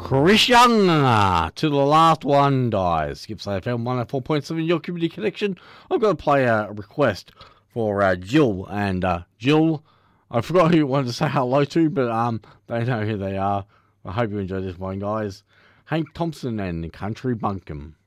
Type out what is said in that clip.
Chris Young to the last one dies. Skips AFL 104.7 your community connection. I've got to play a request for Jill, and Jill, I forgot who you wanted to say hello to, but they know who they are. I hope you enjoy this one, guys. Hank Thompson and Country Buncombe.